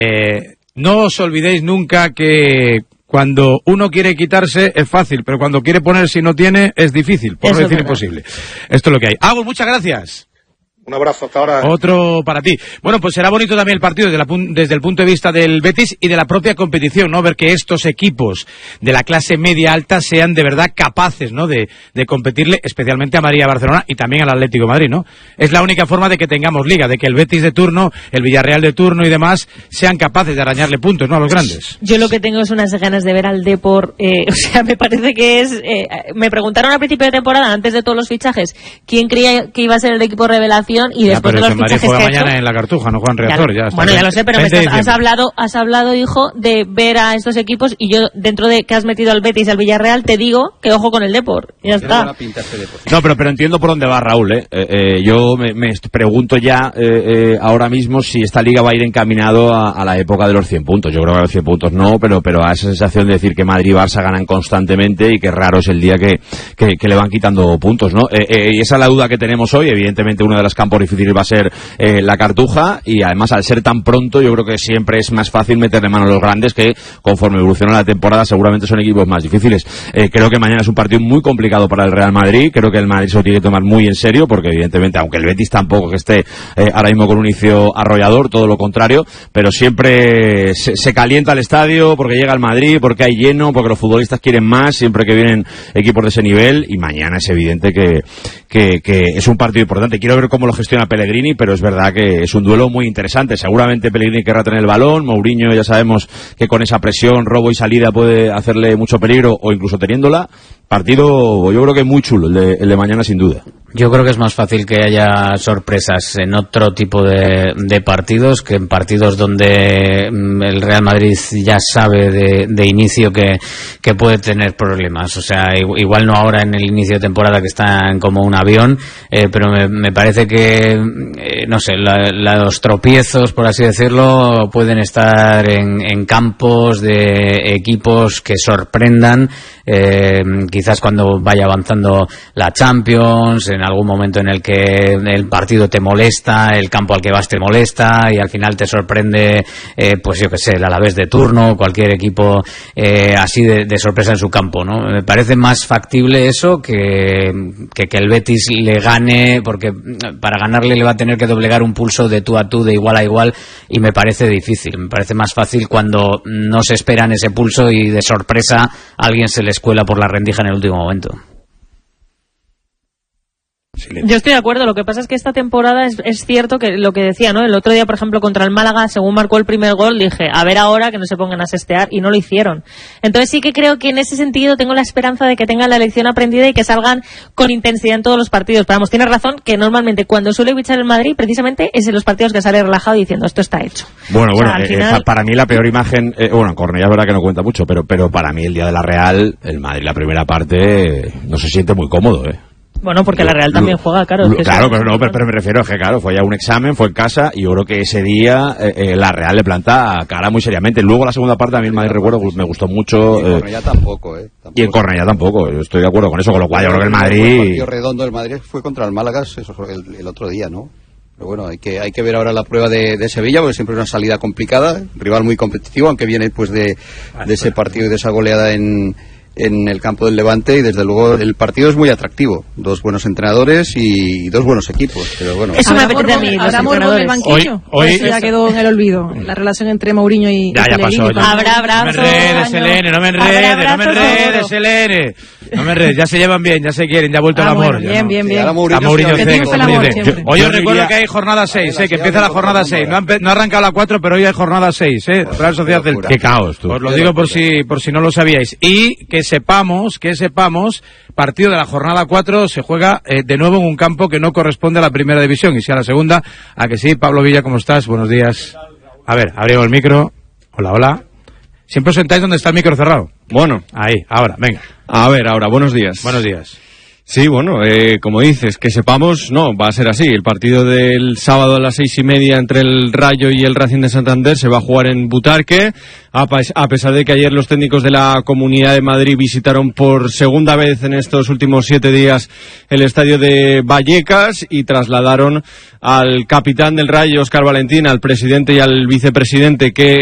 No os olvidéis nunca que cuando uno quiere quitarse es fácil, pero cuando quiere ponerse y no tiene es difícil, por no decir imposible. Esto es lo que hay. Agus, muchas gracias. Un abrazo, hasta ahora. Otro para ti. Bueno, pues será bonito también el partido desde el punto de vista del Betis y de la propia competición, ¿no? Ver que estos equipos de la clase media alta sean de verdad capaces, ¿no? De competirle especialmente a María Barcelona y también al Atlético de Madrid, ¿no? Es la única forma de que tengamos liga, de que el Betis de turno, el Villarreal de turno y demás sean capaces de arañarle puntos, ¿no? A los grandes. Yo lo que tengo es unas ganas de ver al Depor, o sea, me parece que es... me preguntaron al principio de temporada, antes de todos los fichajes, quién creía que iba a ser el equipo revelación y después de los fichajes que ha hecho... mañana en la Cartuja, no Juan Reactor, ya está. Bueno, ya lo sé, pero has hablado, hijo, de ver a estos equipos y yo, dentro de que has metido al Betis y al Villarreal, te digo que ojo con el Depor. Ya está. No, pero entiendo por dónde va Raúl, yo me pregunto ya ahora mismo si esta liga va a ir encaminado a la época de los 100 puntos. Yo creo que a los 100 puntos no, pero a esa sensación de decir que Madrid y Barça ganan constantemente y que raro es el día que le van quitando puntos, ¿no? Y esa es la duda que tenemos hoy. Evidentemente uno de los campos difíciles va a ser la Cartuja, y además al ser tan pronto yo creo que siempre es más fácil meterle mano a los grandes, que conforme evoluciona la temporada seguramente son equipos más difíciles. Creo que mañana es un partido muy complicado para el Real Madrid. Creo que el Madrid se lo tiene que tomar muy en serio, porque evidentemente, aunque el Betis tampoco que esté ahora mismo con un inicio arrollador, todo lo contrario, pero siempre se calienta el estadio porque llega el Madrid, porque hay lleno, porque los futbolistas quieren más siempre que vienen equipos de ese nivel, y mañana es evidente que es un partido importante. Quiero ver cómo lo gestiona Pellegrini, pero es verdad que es un duelo muy interesante. Seguramente Pellegrini querrá tener el balón, Mourinho ya sabemos que con esa presión, robo y salida puede hacerle mucho peligro, o incluso teniéndola. Partido yo creo que muy chulo el de mañana, sin duda. Yo creo que es más fácil que haya sorpresas en otro tipo de partidos que en partidos donde el Real Madrid ya sabe de inicio que puede tener problemas. O sea, igual no ahora en el inicio de temporada, que están como un avión, pero me parece que, no sé, los tropiezos, por así decirlo, pueden estar en campos de equipos que sorprendan, quizás cuando vaya avanzando la Champions, en algún momento en el que el partido te molesta, el campo al que vas te molesta y al final te sorprende, pues yo que sé, el Alavés de turno, cualquier equipo así de sorpresa en su campo, ¿no? Me parece más factible eso que el Betis le gane, porque para ganarle le va a tener que doblegar un pulso de tú a tú, de igual a igual, y me parece difícil. Me parece más fácil cuando no se esperan ese pulso y de sorpresa alguien se les cuela por la rendija en el último momento. Yo estoy de acuerdo, lo que pasa es que esta temporada es cierto que lo que decía, ¿no? El otro día, por ejemplo, contra el Málaga, según marcó el primer gol, dije, a ver ahora que no se pongan a sestear, y no lo hicieron. Entonces sí que creo que en ese sentido tengo la esperanza de que tengan la lección aprendida y que salgan con intensidad en todos los partidos. Pero vamos, tienes razón que normalmente cuando suele bichar el Madrid, precisamente es en los partidos que sale relajado diciendo, esto está hecho. Bueno, final... para mí la peor imagen, en Cornellá es verdad que no cuenta mucho, pero para mí el día de la Real, el Madrid la primera parte no se siente muy cómodo, Bueno, porque la Real también juega, claro. Claro, pero me refiero a que, claro, fue ya un examen, fue en casa, y yo creo que ese día la Real le planta cara muy seriamente. Luego la segunda parte, a mí el Madrid, recuerdo, me gustó mucho. Y en Cornellá tampoco, Y en Cornellá tampoco, yo estoy de acuerdo con eso, con lo cual yo creo que el Madrid... El partido redondo del Madrid fue contra el Málaga, eso el otro día, ¿no? Pero bueno, hay que ver ahora la prueba de Sevilla, porque siempre es una salida complicada, rival muy competitivo, aunque viene pues de ese partido y de esa goleada en el campo del Levante, y desde luego el partido es muy atractivo, dos buenos entrenadores y dos buenos equipos, pero bueno. Eso me apetece a mí, los entrenadores. Del banquillo, hoy ya quedó en el olvido la relación entre Mourinho y ya pasó. Habrá abrazos. No me enredes, Elene, no me enredes. No me enredes, ya se llevan bien, ya se quieren, ya ha vuelto el amor. Bueno, bien. A Mourinho hoy os recuerdo que hay jornada 6, que empieza la jornada 6. No ha arrancado la 4, pero hoy hay jornada 6, Real Sociedad del... Qué caos, tú. Os lo digo por si no lo sabíais. Y que sepamos, partido de la jornada 4 se juega de nuevo en un campo que no corresponde a la primera división, y si a la segunda. ¿A que sí? Pablo Villa, ¿cómo estás? Buenos días. A ver, abrimos el micro. Hola. Siempre os sentáis donde está el micro cerrado. Bueno. Ahí, ahora, venga. A ver, ahora, buenos días. Buenos días. Sí, bueno, como dices, que sepamos, no, va a ser así. El partido del sábado a las 6:30 entre el Rayo y el Racing de Santander se va a jugar en Butarque, a pesar de que ayer los técnicos de la Comunidad de Madrid visitaron por segunda vez en estos últimos 7 días el estadio de Vallecas y trasladaron al capitán del Rayo, Óscar Valentín, al presidente y al vicepresidente que